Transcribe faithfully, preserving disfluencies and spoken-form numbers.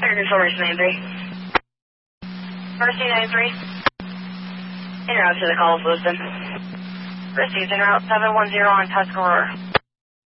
Air Control Race ninety-three. Mercy ninety-three. En route to the call system. Received en route seven one zero on Tuscarora.